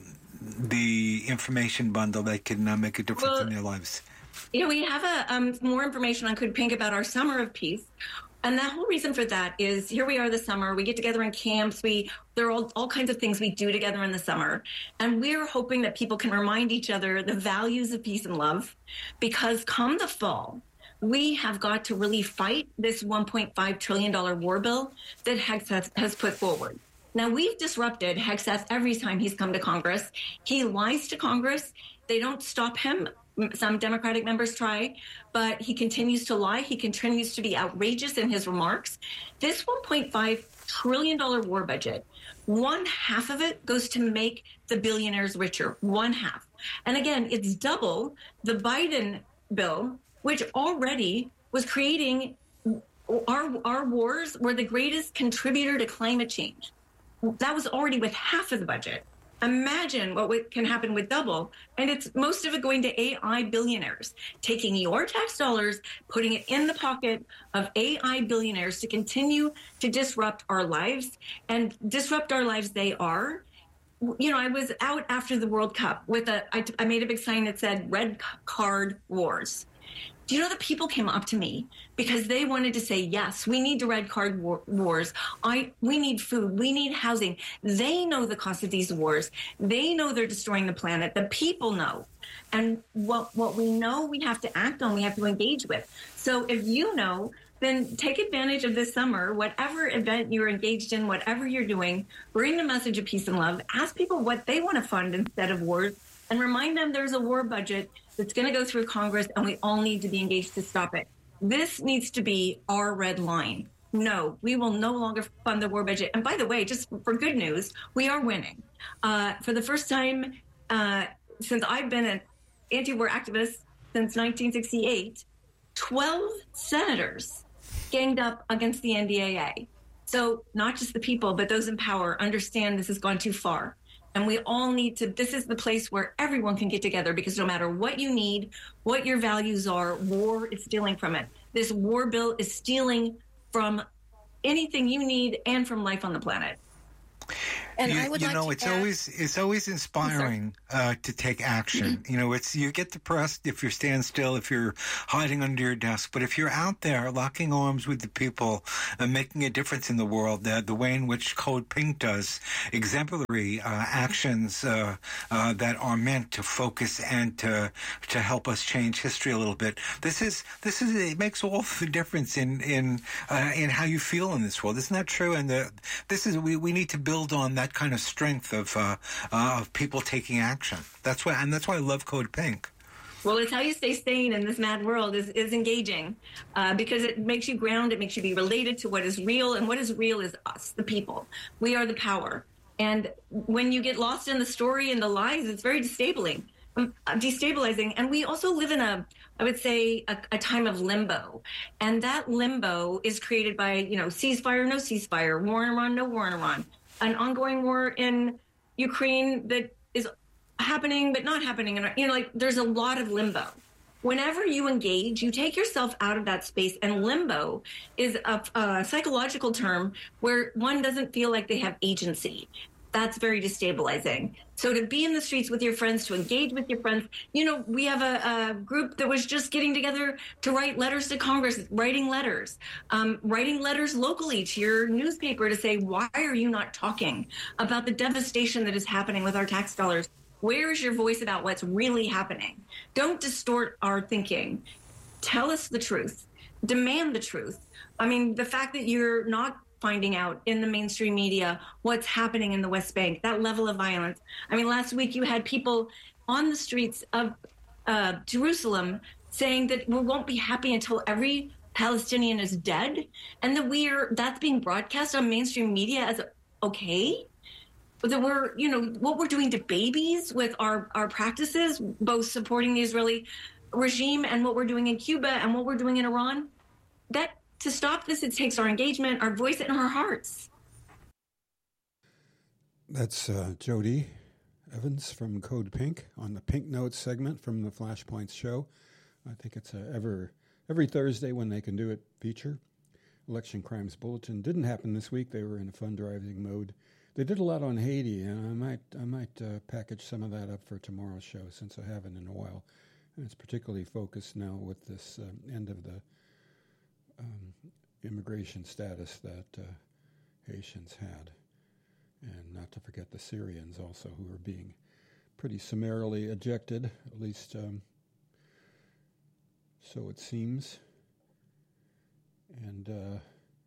the information bundle that can uh, make a difference well, in their lives? You know, we have a, um, more information on Code Pink about our Summer of Peace. And the whole reason for that is here we are this summer. We get together in camps. We there are all, all kinds of things we do together in the summer. And we're hoping that people can remind each other the values of peace and love, because come the fall, we have got to really fight this one point five trillion dollars war bill that Hegseth has put forward. Now, we've disrupted Hegseth every time he's come to Congress. He lies to Congress. They don't stop him. Some Democratic members try, but he continues to lie. He continues to be outrageous in his remarks. This one point five trillion dollars war budget, one half of it goes to make the billionaires richer, one half. And again, it's double the Biden bill, which already was creating our, our wars were the greatest contributor to climate change. That was already with half of the budget. Imagine what can happen with double. And it's most of it going to A I billionaires, taking your tax dollars, putting it in the pocket of A I billionaires to continue to disrupt our lives, and disrupt our lives they are. You know, I was out after the World Cup with a, I, I made a big sign that said red card wars. Do you know that people came up to me because they wanted to say, yes, we need the red card war- wars. I, we need food. We need housing. They know the cost of these wars. They know they're destroying the planet. The people know. And what, what we know we have to act on, we have to engage with. So if you know, then take advantage of this summer, whatever event you're engaged in, whatever you're doing, bring the message of peace and love. Ask people what they want to fund instead of wars, and remind them there's a war budget that's going to go through Congress, and we all need to be engaged to stop it. This needs to be our red line. No, we will no longer fund the war budget. And by the way, just for good news, we are winning. Uh, for the first time uh, since I've been an anti-war activist since nineteen sixty-eight, twelve senators ganged up against the N D A A. So not just the people, but those in power understand this has gone too far. And we all need to, this is the place where everyone can get together, because no matter what you need, what your values are, war is stealing from it. This war bill is stealing from anything you need and from life on the planet. And you, I would you like know, to it's add, always it's always inspiring uh, to take action. You know, it's you get depressed if you stand still, if you're hiding under your desk, but if you're out there locking arms with the people and making a difference in the world, the, the way in which Code Pink does, exemplary uh, actions uh, uh, that are meant to focus and to to help us change history a little bit. This is this is it makes all the difference in in uh, in how you feel in this world. Isn't that true? And the, this is we, we need to build on that kind of strength of uh, uh, of people taking action. That's why and that's why I love Code Pink. Well, it's how you stay sane in this mad world is, is engaging uh, because it makes you ground. It makes you be related to what is real. And what is real is us, the people. We are the power. And when you get lost in the story and the lies, it's very destabilizing. Um, destabilizing. And we also live in a, I would say, a, a time of limbo. And that limbo is created by, you know, ceasefire, no ceasefire, war in Iran, no war in Iran, an ongoing war in Ukraine that is happening but not happening, and you know, like there's a lot of limbo. Whenever you engage, you take yourself out of that space, and limbo is a, a psychological term where one doesn't feel like they have agency. That's very destabilizing. So to be in the streets with your friends, to engage with your friends, you know, we have a, a group that was just getting together to write letters to Congress, writing letters, um, writing letters locally to your newspaper to say, why are you not talking about the devastation that is happening with our tax dollars? Where is your voice about what's really happening? Don't distort our thinking. Tell us the truth. Demand the truth. I mean, the fact that you're not finding out in the mainstream media what's happening in the West Bank, that level of violence. I mean, last week you had people on the streets of uh, Jerusalem saying that we won't be happy until every Palestinian is dead, and that we are that's being broadcast on mainstream media as okay. That we're, you know, what we're doing to babies with our, our practices, both supporting the Israeli regime and what we're doing in Cuba and what we're doing in Iran, that to stop this, it takes our engagement, our voice, and our hearts. That's uh, Jody Evans from Code Pink on the Pink Notes segment from the Flashpoints show. I think it's a ever every Thursday when they can do it feature. Election Crimes Bulletin didn't happen this week. They were in a fundraising mode. They did a lot on Haiti, and I might I might uh, package some of that up for tomorrow's show since I haven't in a while. And it's particularly focused now with this uh, end of the um, immigration status that uh, Haitians had. And not to forget the Syrians also, who are being pretty summarily ejected, at least um, so it seems. And uh,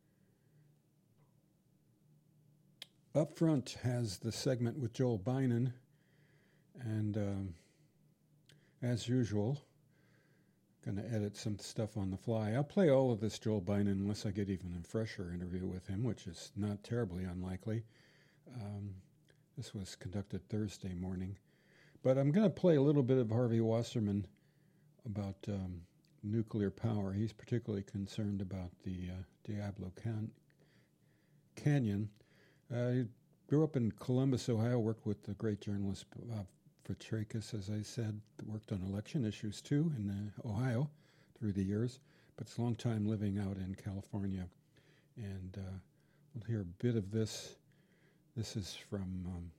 Up Front has the segment with Joel Binen, and um, as usual, going to edit some stuff on the fly. I'll play all of this Joel Binen unless I get even a fresher interview with him, which is not terribly unlikely. Um, this was conducted Thursday morning. But I'm going to play a little bit of Harvey Wasserman about um, nuclear power. He's particularly concerned about the uh, Diablo Can- Canyon. Uh, he grew up in Columbus, Ohio, worked with the great journalist Bob Fitrakis, as I said, worked on election issues, too, in uh, Ohio through the years, but it's a long time living out in California. And uh, we'll hear a bit of this. This is from um,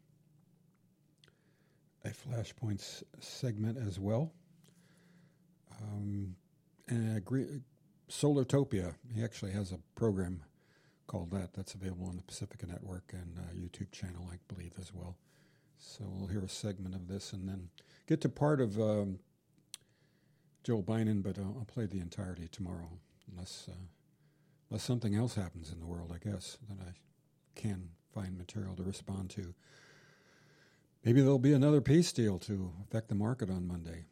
a Flashpoints segment as well. Um, and agree- Solartopia, he actually has a program called that. That's available on the Pacifica Network and uh, YouTube channel, I believe, as well. So we'll hear a segment of this and then get to part of um, Joel Binen, but I'll, I'll play the entirety tomorrow, unless uh, unless something else happens in the world, I guess, that I can find material to respond to. Maybe there'll be another peace deal to affect the market on Monday.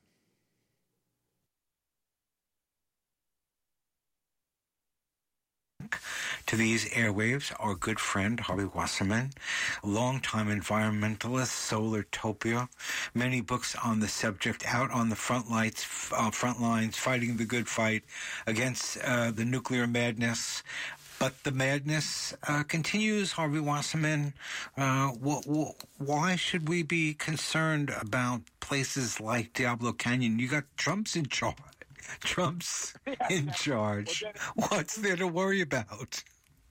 To these airwaves, our good friend Harvey Wasserman, longtime environmentalist, Solartopia, many books on the subject, out on the front lights, uh, front lines, fighting the good fight against uh, the nuclear madness. But the madness uh, continues, Harvey Wasserman. Uh, wh- wh- why should we be concerned about places like Diablo Canyon? You got Trump's in charge. Trump's in charge. What's there to worry about?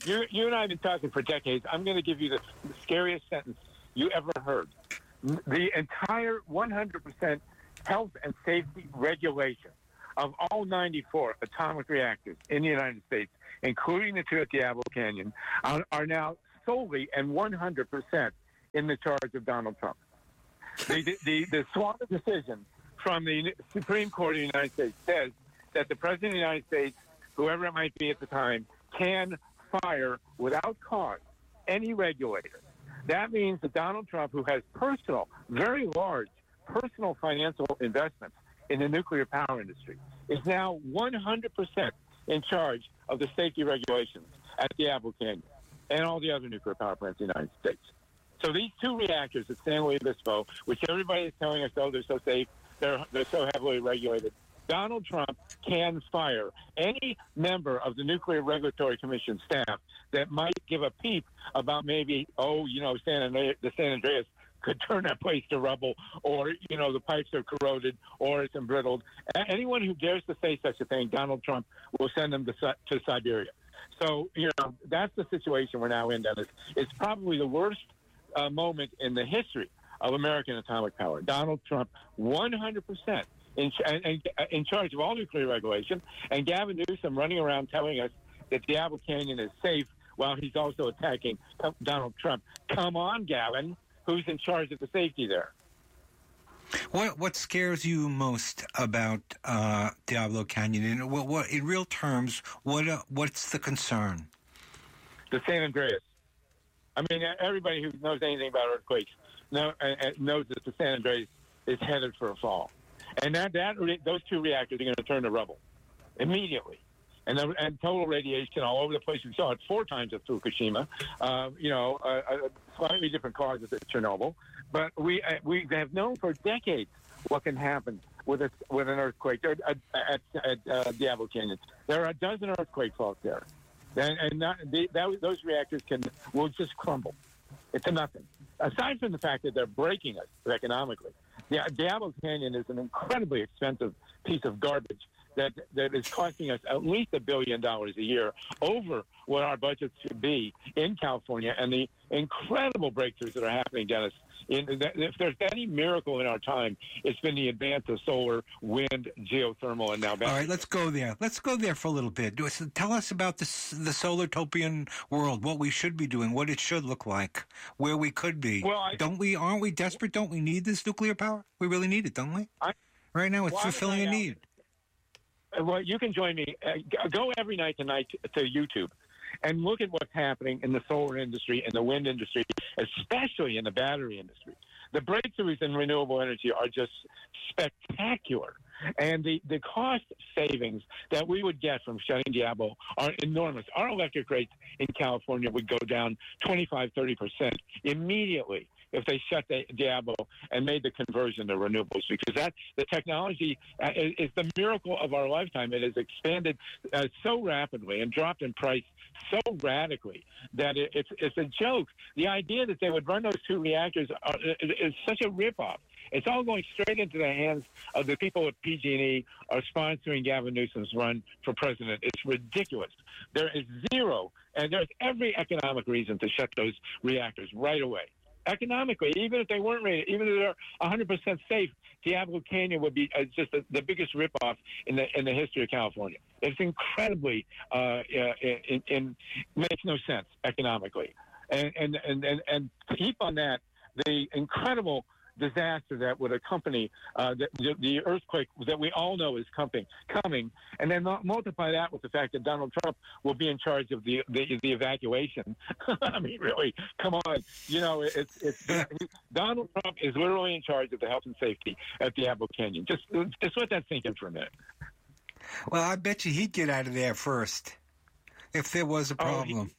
you you and I have been talking for decades. I'm going to give you the scariest sentence you ever heard. The entire one hundred percent health and safety regulation of all ninety-four atomic reactors in the United States, including the two at Diablo Canyon, are, are now solely and one hundred percent in the charge of Donald Trump. The, the, the, the Swamp decision from the Supreme Court of the United States says that the President of the United States, whoever it might be at the time, can fire without cause any regulator. That means that Donald Trump, who has personal, very large personal financial investments in the nuclear power industry, is now one hundred percent in charge of the safety regulations at Diablo Canyon and all the other nuclear power plants in the United States. So these two reactors at San Luis Obispo, which everybody is telling us, oh, they're so safe, they're, they're so heavily regulated, Donald Trump can fire any member of the Nuclear Regulatory Commission staff that might give a peep about maybe, oh, you know, San Andreas, the San Andreas could turn that place to rubble, or, you know, the pipes are corroded, or it's embrittled. Anyone who dares to say such a thing, Donald Trump will send them to, to Siberia. So, you know, that's the situation we're now in, Dennis. It's probably the worst uh, moment in the history of American atomic power. Donald Trump, one hundred percent in, in, in charge of all nuclear regulation, and Gavin Newsom running around telling us that Diablo Canyon is safe while he's also attacking Donald Trump. Come on, Gavin. Who's in charge of the safety there? What what scares you most about uh, Diablo Canyon? And what, what, in real terms, what uh, what's the concern? The San Andreas. I mean, everybody who knows anything about earthquakes know, uh, knows that the San Andreas is headed for a fall, and that that those two reactors are going to turn to rubble immediately. And, and total radiation all over the place. We saw it four times at Fukushima. Uh, you know, uh, uh, slightly different causes at Chernobyl. But we uh, we have known for decades what can happen with a, with an earthquake at, at, at uh, Diablo Canyon. There are a dozen earthquake faults there, and, and not, the, that, those reactors can will just crumble. It's a nothing. Aside from the fact that they're breaking us economically, the Diablo Canyon is an incredibly expensive piece of garbage that that is costing us at least a billion dollars a year, over what our budget should be in California, and the incredible breakthroughs that are happening, Dennis. In, if there's any miracle in our time, it's been the advance of solar, wind, geothermal, and now battery. All right, let's go there. Let's go there for a little bit. Tell us about this, the solar-topian world, what we should be doing, what it should look like, where we could be. Well, I, don't we? Aren't we desperate? Don't we need this nuclear power? We really need it, don't we? I, right now, it's well, fulfilling a need. Well, you can join me. Uh, go every night tonight to YouTube and look at what's happening in the solar industry and the wind industry, especially in the battery industry. The breakthroughs in renewable energy are just spectacular. And the, the cost savings that we would get from shutting Diablo are enormous. Our electric rates in California would go down twenty-five, thirty percent immediately if they shut the Diablo and made the conversion to renewables, because that the technology uh, is, is the miracle of our lifetime. It has expanded uh, so rapidly and dropped in price so radically that it, it's it's a joke. The idea that they would run those two reactors are, is, is such a ripoff. It's all going straight into the hands of the people at P G and E are sponsoring Gavin Newsom's run for president. It's ridiculous. There is zero, and there's every economic reason to shut those reactors right away. Economically, even if they weren't rated, even if they're one hundred percent safe, Diablo Canyon would be uh, just the, the biggest ripoff in the in the history of California. It's incredibly, uh, in, in makes no sense economically, and and and and, and keep on that the incredible disaster that would accompany uh, the, the earthquake that we all know is coming, coming, and then multiply that with the fact that Donald Trump will be in charge of the the, the evacuation. I mean, really, come on. You know, it's it's Donald Trump is literally in charge of the health and safety at Diablo Canyon. Just just let that sink in for a minute. Well, I bet you he'd get out of there first if there was a problem. Oh, he,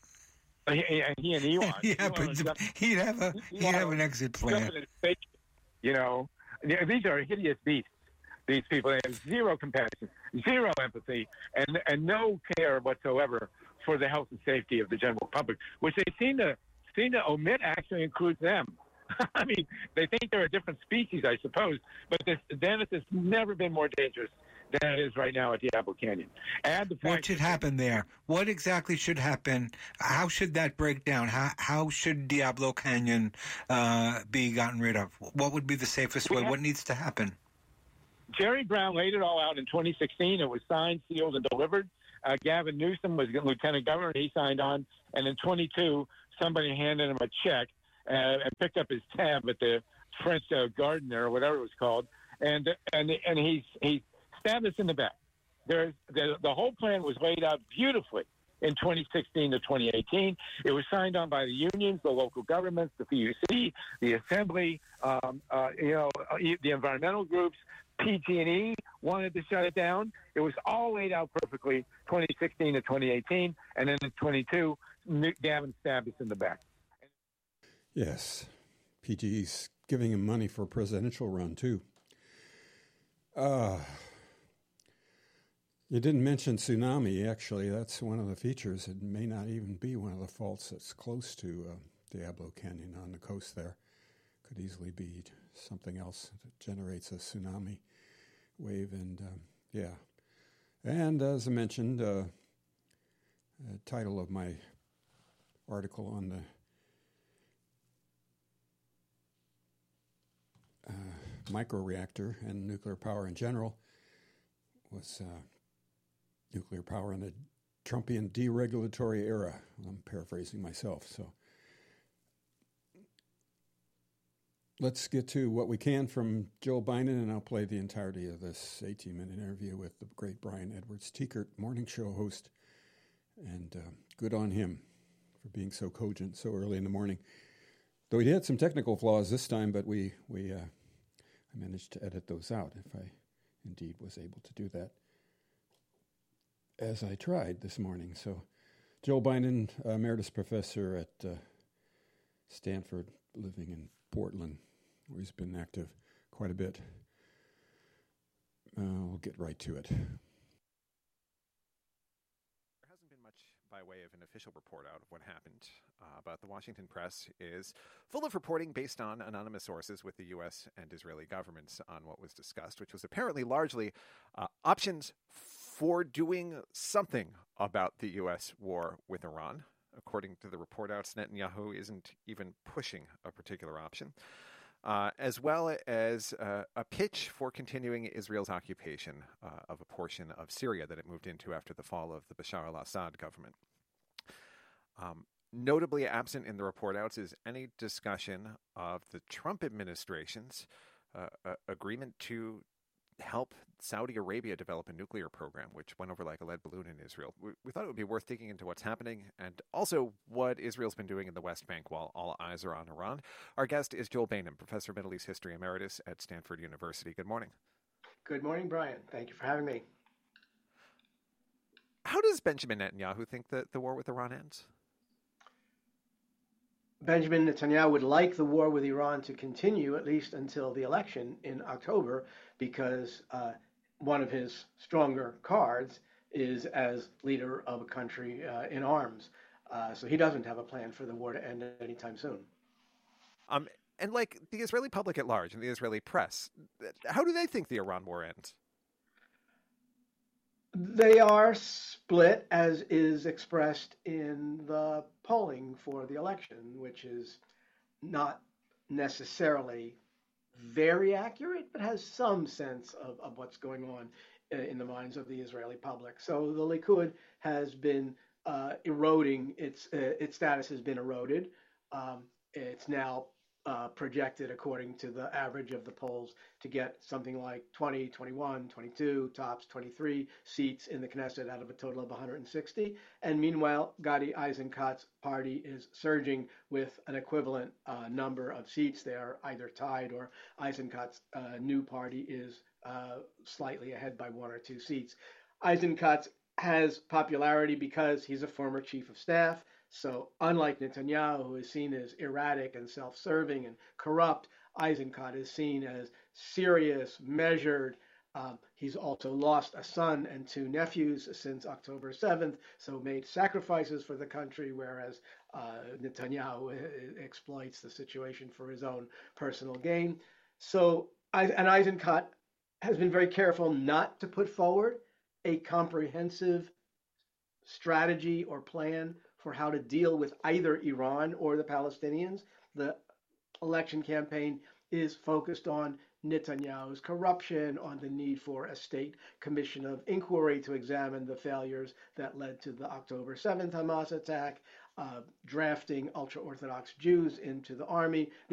He, he and Elon. yeah, Elon but he'd have a he'd have an exit plan. You know, these are hideous beasts. These people, they have zero compassion, zero empathy, and and no care whatsoever for the health and safety of the general public, which they seem to seem to omit actually includes them. I mean, they think they're a different species, I suppose, but this Dennis has never been more dangerous than it is right now at Diablo Canyon. Add the fact what should happen there? What exactly should happen? How should that break down? How how should Diablo Canyon uh, be gotten rid of? What would be the safest way? What needs to happen? Jerry Brown laid it all out in twenty sixteen. It was signed, sealed, and delivered. Uh, Gavin Newsom was lieutenant governor. He signed on. And in twenty-two, somebody handed him a check uh, and picked up his tab at the French uh, Garden there, or whatever it was called. And and and he he stabbed us in the back. There's the, the whole plan was laid out beautifully in twenty sixteen to twenty eighteen. It was signed on by the unions, the local governments, the P U C, the Assembly, um, uh, you know, the environmental groups. P G and E wanted to shut it down. It was all laid out perfectly, twenty sixteen to twenty eighteen, and then in twenty-two, Gavin stabbed us in the back. Yes, P G E's giving him money for a presidential run, too. Uh, you didn't mention tsunami, actually. That's one of the features. It may not even be one of the faults that's close to uh, Diablo Canyon on the coast there. Could easily be something else that generates a tsunami wave. And, um, yeah. And as I mentioned, uh, the title of my article on the uh, microreactor and nuclear power in general was uh, nuclear power in the Trumpian deregulatory era. I'm paraphrasing myself, so. Let's get to what we can from Joe Biden, and I'll play the entirety of this eighteen-minute interview with the great Brian Edwards, Teekert, morning show host. And uh, good on him for being so cogent so early in the morning. Though he had some technical flaws this time, but we, we uh, I managed to edit those out, if I indeed was able to do that, as I tried this morning. So Joe Biden, uh, emeritus professor at uh, Stanford, living in Portland, where he's been active quite a bit. Uh, we'll get right to it. There hasn't been much by way of an official report out of what happened, uh, but the Washington press is full of reporting based on anonymous sources with the U S and Israeli governments on what was discussed, which was apparently largely uh, options for doing something about the U S war with Iran. According to the report outs, Netanyahu isn't even pushing a particular option, uh, as well as uh, a pitch for continuing Israel's occupation uh, of a portion of Syria that it moved into after the fall of the Bashar al-Assad government. Um, notably absent in the report outs is any discussion of the Trump administration's uh, uh, agreement to help Saudi Arabia develop a nuclear program, which went over like a lead balloon in Israel. We, we thought it would be worth digging into what's happening and also what Israel's been doing in the West Bank while all eyes are on Iran. Our guest is Joel Bainham, professor of Middle East History Emeritus at Stanford University. Good morning. Good morning, Brian. Thank you for having me. How does Benjamin Netanyahu think that the war with Iran ends? Benjamin Netanyahu would like the war with Iran to continue at least until the election in October, because uh, one of his stronger cards is as leader of a country uh, in arms. Uh, so he doesn't have a plan for the war to end anytime soon. Um, and like the Israeli public at large and the Israeli press, how do they think the Iran war ends? They are split, as is expressed in the polling for the election, which is not necessarily very accurate, but has some sense of, of what's going on in the minds of the Israeli public. So the Likud has been uh, eroding, its uh, its status has been eroded. Um, it's now uh, projected, according to the average of the polls, to get something like twenty, twenty-one, twenty-two, tops twenty-three seats in the Knesset out of a total of one hundred sixty. And meanwhile, Gadi Eisenkot's party is surging with an equivalent uh, number of seats. They are either tied, or Eisenkot's uh, new party is uh, slightly ahead by one or two seats. Eisenkot has popularity because he's a former chief of staff. So unlike Netanyahu, who is seen as erratic and self-serving and corrupt, Eisenkot is seen as serious, measured. Um, he's also lost a son and two nephews since October seventh, so made sacrifices for the country, whereas uh, Netanyahu exploits the situation for his own personal gain. So, and Eisenkot has been very careful not to put forward a comprehensive strategy or plan for how to deal with either Iran or the Palestinians. The election campaign is focused on Netanyahu's corruption, on the need for a state commission of inquiry to examine the failures that led to the October seventh Hamas attack, uh, drafting ultra-Orthodox Jews into the army.